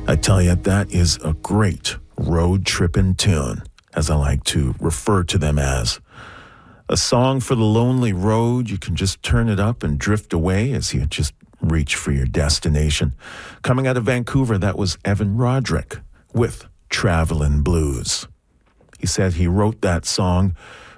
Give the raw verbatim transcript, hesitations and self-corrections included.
I tell you, that is a great road trippin' tune, as I like to refer to them as. A song for the lonely road. You can just turn it up and drift away as you just reach for your destination. Coming out of Vancouver, that was Evan Roderick with Travelin' Blues. He said he wrote that song